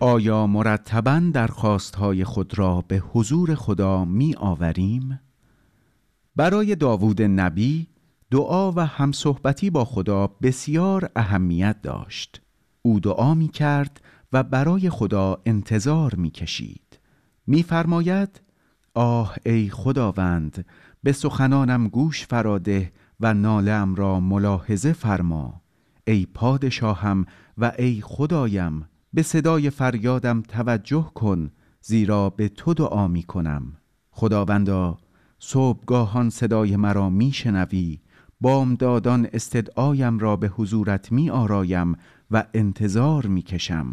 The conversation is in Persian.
آیا مرتباً درخواست‌های خود را به حضور خدا می آوریم؟ برای داوود نبی دعا و همصحبتی با خدا بسیار اهمیت داشت. او دعا می کرد و برای خدا انتظار می کشید. می فرماید: آه ای خداوند، به سخنانم گوش فراده و ناله‌ام را ملاحظه فرما. ای پادشاهم و ای خدایم، به صدای فریادم توجه کن، زیرا به تو دعا می کنم. خداوندا، صبحگاهان صدای مرا می شنوی، بامدادان استدعایم را به حضورت می آرایم و انتظار می کشم.